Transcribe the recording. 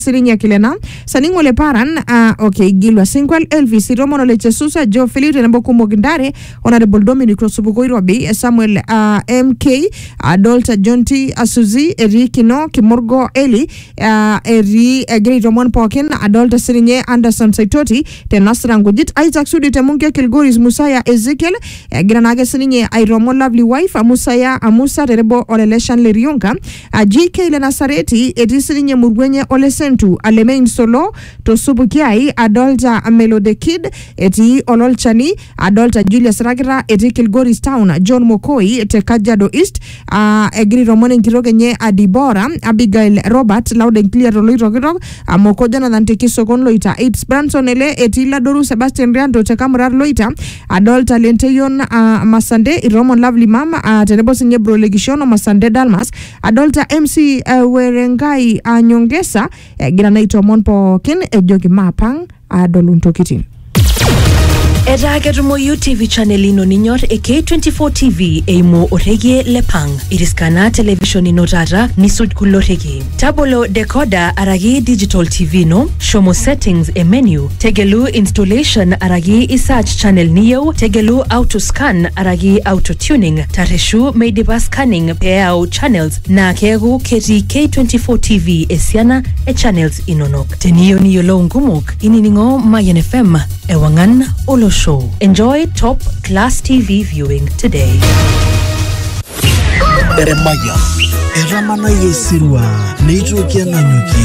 Sirinya Kilena, Saningole Paran, okay, Gilwa Sinquel, Elvis, Romono Lechesusa, Joe Philip, Namboku Mogindare, Honorable Dominic Rosubugoirobi, Samuel MK, Adolta Jonti, Asuzi, Erikino, Kimorgo Eli, Great Roman Pokin, Adolta Sirinye, Anderson Saitoti, Tenasrangujit, Isaac Sudi, Temunke, Kilgoris, Musaya, Ezekiel, Granaga Sirinye, Iromo Lovely Wife, Musaya, Amusa, Rebo, Oleleshan Leriunka, GK Lenasareti, Edisirinye Murwenye Olesen to Alemain Solo to Subukiai, Adolta Melode Kid, Eti Ololchani, Adolta Julius Ragra, Eti Kilgoris Town, John Mokoi, Tekajado East, Egri Romone Kirogenye Adibora, Abigail Robert, Loud and Clear Rogirog, Mokojana Nantekisokon Loita, It's Branson Ele, Eti Ladoru Sebastian Riando, Tekamrar Loita, Adolta Lenteyon Masande, Romon Lovely Mama, Tenebosinye Bro Legishono Masande Dalmas, Adolta MC Werengai Nyongesa, Granaito Monpo Kin, Jogi Mapang, Adolunto Kitin. Era Gerumo TV channel ino ninyor K24 TV eimo orege lepang. Iriskana television ino rara nisud kulorege. Tabolo decoder aragi digital TV no. Shomo settings e menu. Tegelu installation aragi search channel niyo. Tegelu auto scan aragi auto tuning. Tareshu meidiba scanning peao channels na kegu keti K24 TV esiana e channels inonok. Teniyo niyo lo ngumuk. Ininingo Mayan FM ewangan olo show. Enjoy top class TV viewing today. Eremaya, Eramana Yesirwa, Nitro Kiananyuki.